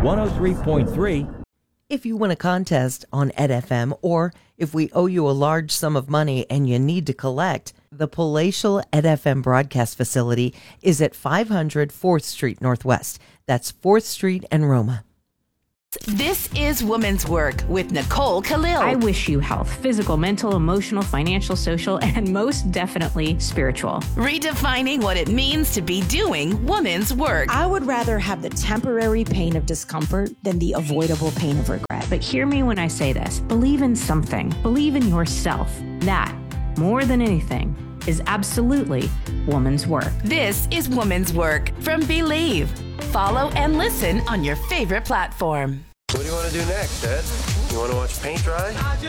103.3. If you win a contest on Ed FM, or if we owe you a large sum of money and you need to collect, the Palatial Ed FM broadcast facility is at 500 4th Street Northwest. That's 4th Street and Roma. This is Woman's Work with Nicole Khalil. I wish you health, physical, mental, emotional, financial, social, and most definitely spiritual. Redefining what it means to be doing woman's work. I would rather have the temporary pain of discomfort than the avoidable pain of regret. But hear me when I say this. Believe in something. Believe in yourself. That, more than anything, is absolutely woman's work. This is Woman's Work from Believe. Follow and listen on your favorite platform. What do you want to do next, Ed? You want to watch paint dry?